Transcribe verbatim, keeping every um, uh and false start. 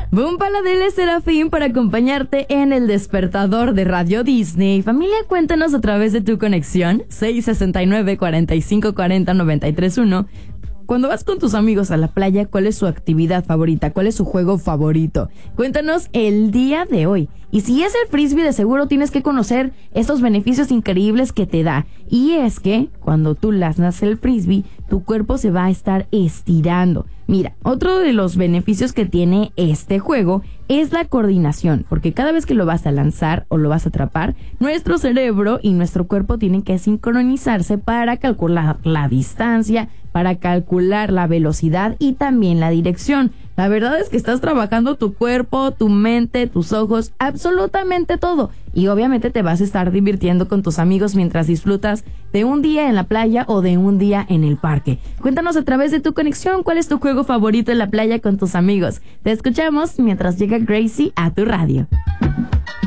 Boom Paladele Serafín para acompañarte en el despertador de Radio Disney. Familia, cuéntanos a través de tu conexión seis sesenta y nueve, cuarenta y cinco cuarenta, noventa y tres uno. Cuando vas con tus amigos a la playa, ¿cuál es su actividad favorita? ¿Cuál es su juego favorito? Cuéntanos el día de hoy. Y si es el frisbee, de seguro tienes que conocer estos beneficios increíbles que te da. Y es que cuando tú lanzas el frisbee, tu cuerpo se va a estar estirando. Mira, otro de los beneficios que tiene este juego es la coordinación, porque cada vez que lo vas a lanzar o lo vas a atrapar, nuestro cerebro y nuestro cuerpo tienen que sincronizarse para calcular la distancia, para calcular la velocidad y también la dirección. La verdad es que estás trabajando tu cuerpo, tu mente, tus ojos, absolutamente todo. Y obviamente te vas a estar divirtiendo con tus amigos mientras disfrutas de un día en la playa o de un día en el parque. Cuéntanos a través de tu conexión cuál es tu juego favorito en la playa con tus amigos. Te escuchamos mientras llega Gracie a tu radio.